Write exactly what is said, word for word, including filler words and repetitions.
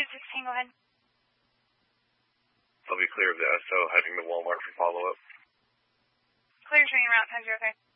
sixteen, go ahead. I'll be clear of the S O heading to Walmart for follow-up. Clear train route, times you're okay.